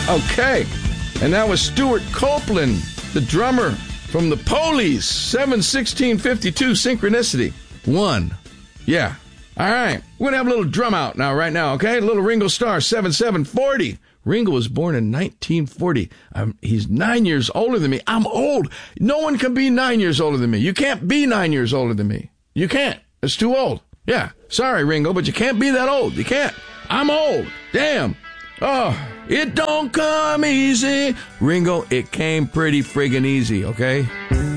Okay. And that was Stuart Copeland, the drummer from the Police, 7/16/52, Synchronicity. 1. Yeah. All right. We're going to have a little drum out right now, okay? A little Ringo Starr, 7/7/40. Ringo was born in 1940. He's 9 years older than me. I'm old. No one can be 9 years older than me. You can't be 9 years older than me. You can't. It's too old. Yeah. Sorry, Ringo, but you can't be that old. You can't. I'm old. Damn. Oh, it don't come easy. Ringo, it came pretty friggin' easy, okay?